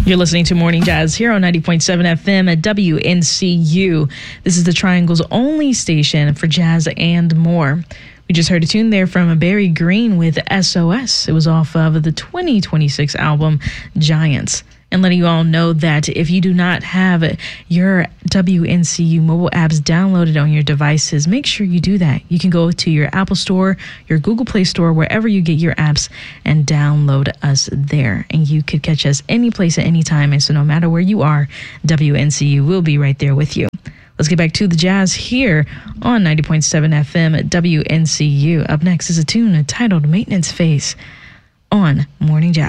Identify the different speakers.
Speaker 1: You're listening to Morning Jazz here on 90.7 FM at WNCU. This is the Triangle's only station for jazz and more. We just heard a tune there from Barry Green with SOS. It was off of the 2026 album Giants. And letting you all know that if you do not have your WNCU mobile apps downloaded on your devices, make sure you do that. You can go to your Apple Store, your Google Play Store, wherever you get your apps, and download us there. And you could catch us any place at any time. And so no matter where you are, WNCU will be right there with you. Let's get back to the jazz here on 90.7 FM at WNCU. Up next is a tune titled Maintenance Phase on Morning Jazz.